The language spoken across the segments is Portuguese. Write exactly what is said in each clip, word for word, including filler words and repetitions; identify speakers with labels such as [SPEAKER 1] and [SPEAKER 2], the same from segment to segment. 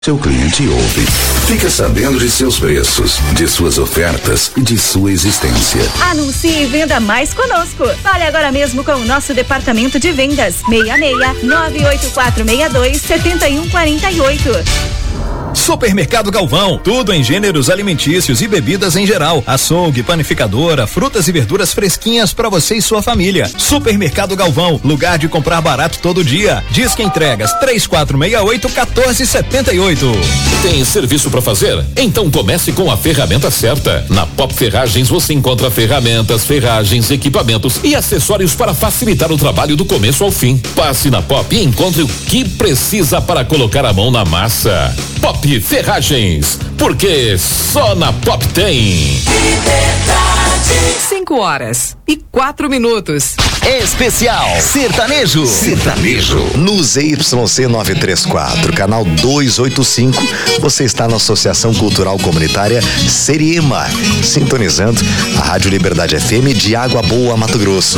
[SPEAKER 1] Seu cliente ouve. Fica sabendo de seus preços, de suas ofertas e de sua existência.
[SPEAKER 2] Anuncie e venda mais conosco. Fale agora mesmo com o nosso departamento de vendas. seis seis nove oito quatro seis dois sete um quatro oito.
[SPEAKER 3] Supermercado Galvão, tudo em gêneros alimentícios e bebidas em geral. Açougue, panificadora, frutas e verduras fresquinhas para você e sua família. Supermercado Galvão, lugar de comprar barato todo dia. Disque entregas três quatro seis oito um quatro sete oito.
[SPEAKER 4] Tem serviço para fazer? Então comece com a ferramenta certa. Na Pop Ferragens você encontra ferramentas, ferragens, equipamentos e acessórios para facilitar o trabalho do começo ao fim. Passe na Pop e encontre o que precisa para colocar a mão na massa. Pop Ferragens, porque só na Pop tem.
[SPEAKER 5] Cinco horas e quatro minutos.
[SPEAKER 6] Especial Sertanejo.
[SPEAKER 7] Sertanejo.
[SPEAKER 6] No Z Y C novecentos e trinta e quatro, canal duzentos e oitenta e cinco, você está na Associação Cultural Comunitária Seriema, sintonizando a Rádio Liberdade F M de Água Boa, Mato Grosso.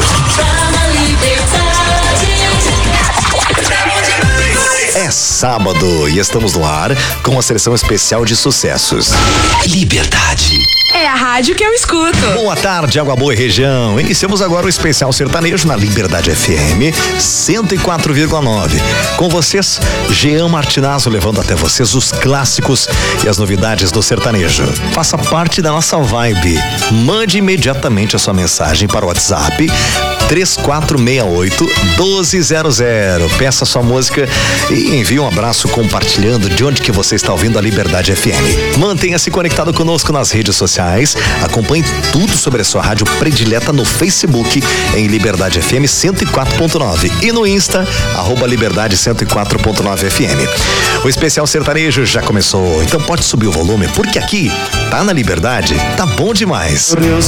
[SPEAKER 6] É sábado e estamos no ar com a seleção especial de sucessos.
[SPEAKER 7] Liberdade.
[SPEAKER 5] É a rádio que eu escuto.
[SPEAKER 6] Boa tarde, Água Boa e região. Iniciamos agora o especial sertanejo na Liberdade F M cento e quatro vírgula nove. Com vocês, Jean Martinazzo, levando até vocês os clássicos e as novidades do sertanejo. Faça parte da nossa vibe. Mande imediatamente a sua mensagem para o WhatsApp três quatro seis oito um dois zero zero. Peça sua música e envie um abraço compartilhando de onde que você está ouvindo a Liberdade F M. Mantenha-se conectado conosco nas redes sociais. Acompanhe tudo sobre a sua rádio predileta no Facebook em Liberdade F M cento e quatro ponto nove e no Insta, arroba Liberdade cento e quatro ponto nove F M. O especial sertanejo já começou, então pode subir o volume, porque aqui tá na Liberdade, tá bom demais.